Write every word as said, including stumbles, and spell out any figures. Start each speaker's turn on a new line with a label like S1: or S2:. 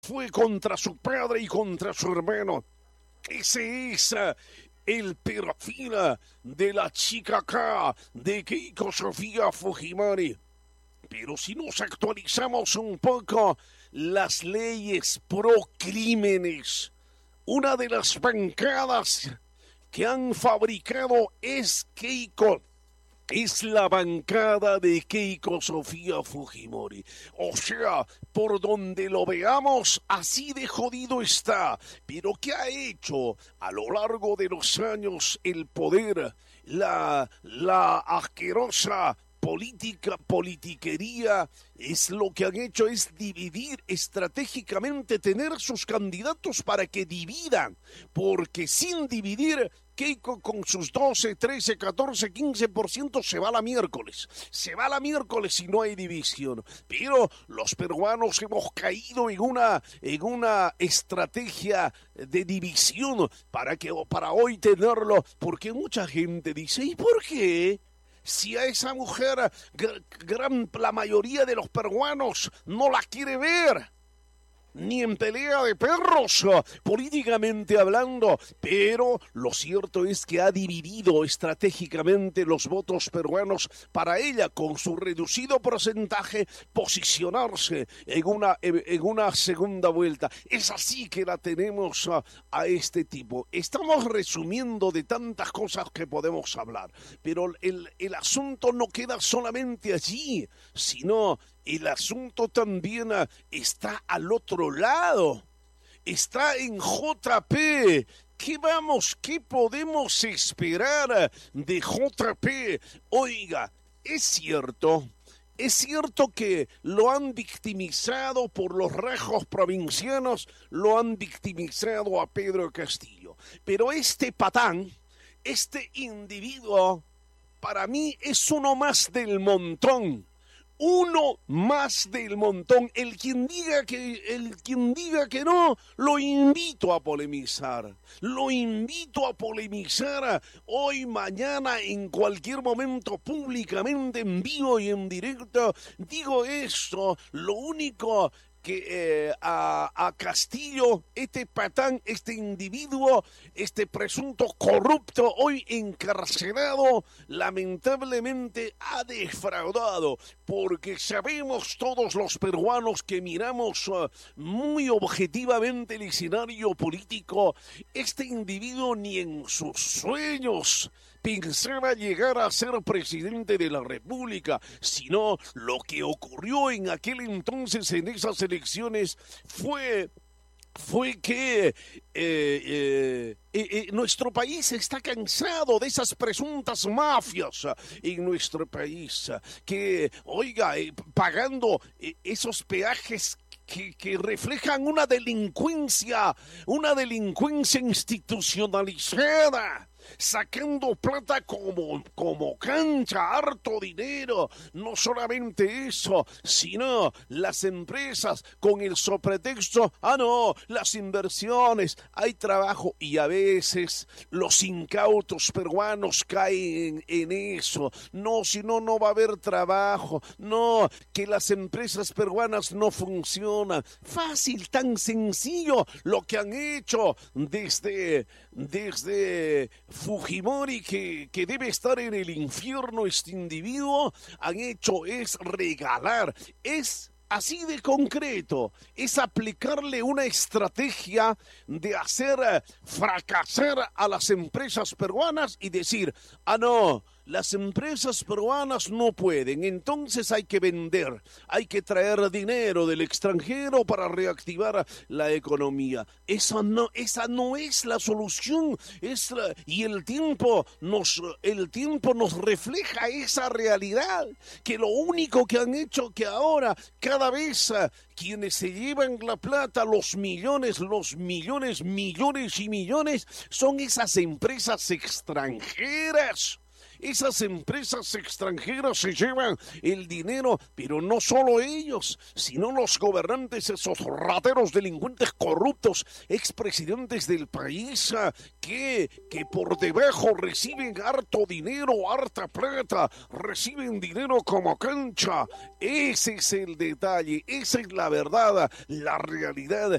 S1: fue contra su padre y contra su hermano. Ese es uh, el perfil de la chica acá, de Keiko Sofía Fujimori. Pero si nos actualizamos un poco, las leyes pro crímenes, una de las bancadas que han fabricado es Keiko. Es la bancada de Keiko Sofía Fujimori. O sea, por donde lo veamos, así de jodido está. Pero ¿qué ha hecho a lo largo de los años el poder, la, la asquerosa política, politiquería? Es lo que han hecho es dividir estratégicamente, tener sus candidatos para que dividan, porque sin dividir, Keiko con sus doce, trece, catorce, quince por ciento se va a la miércoles, se va a la miércoles si no hay división. Pero los peruanos hemos caído en una, en una estrategia de división para, que, para hoy tenerlo, porque mucha gente dice, ¿y por qué? Si a esa mujer, gran, la mayoría de los peruanos no la quiere ver, ni en pelea de perros, políticamente hablando, pero lo cierto es que ha dividido estratégicamente los votos peruanos para ella, con su reducido porcentaje, posicionarse en una, en una segunda vuelta. Es así que la tenemos a, a este tipo. Estamos resumiendo de tantas cosas que podemos hablar, pero el, el asunto no queda solamente allí, sino el asunto también está al otro lado, está en J P. ¿Qué vamos, qué podemos esperar de J P? Oiga, es cierto, es cierto que lo han victimizado por los rajos provincianos, lo han victimizado a Pedro Castillo, pero este patán, este individuo, para mí es uno más del montón. Uno más del montón. El quien diga que, el quien diga que no, lo invito a polemizar. Lo invito a polemizar hoy, mañana, en cualquier momento, públicamente, en vivo y en directo. Digo esto, lo único que eh, a, a Castillo, este patán, este individuo, este presunto corrupto, hoy encarcelado, lamentablemente ha defraudado, porque sabemos todos los peruanos que miramos uh, muy objetivamente el escenario político, este individuo ni en sus sueños pensaba llegar a ser presidente de la República, sino lo que ocurrió en aquel entonces en esas elecciones fue fue que eh, eh, eh, eh, nuestro país está cansado de esas presuntas mafias en nuestro país, que, oiga, eh, pagando eh, esos peajes Que, que reflejan una delincuencia, una delincuencia institucionalizada, sacando plata como, como cancha, harto dinero. No solamente eso, sino las empresas con el sobretexto, ah no, las inversiones, hay trabajo, y a veces los incautos peruanos caen en, en eso. No, si no, no va a haber trabajo. No, que las empresas peruanas no funcionan. Fácil, tan sencillo lo que han hecho desde, desde Fujimori, que, que debe estar en el infierno este individuo, han hecho es regalar, es así de concreto, es aplicarle una estrategia de hacer fracasar a las empresas peruanas y decir, ah no, las empresas peruanas no pueden, entonces hay que vender, hay que traer dinero del extranjero para reactivar la economía. Esa no, esa no es la solución, es la, y el tiempo nos, el tiempo nos refleja esa realidad, que lo único que han hecho que ahora cada vez uh, quienes se llevan la plata, los millones, los millones, millones y millones, son esas empresas extranjeras. Esas empresas extranjeras se llevan el dinero, pero no solo ellos, sino los gobernantes, esos rateros, delincuentes, corruptos, expresidentes del país, que, que por debajo reciben harto dinero, harta plata, reciben dinero como cancha. Ese es el detalle, esa es la verdad, la realidad,